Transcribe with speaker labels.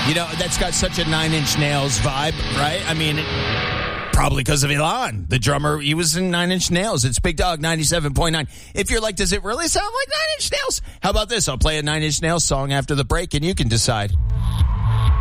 Speaker 1: You know, that's got such a Nine Inch Nails vibe, right? I mean, probably because of Ilan, the drummer. He was in Nine Inch Nails. It's Big Dog 97.9. If you're like, does it really sound like Nine Inch Nails? How about this? I'll play a Nine Inch Nails song after the break, and you can decide.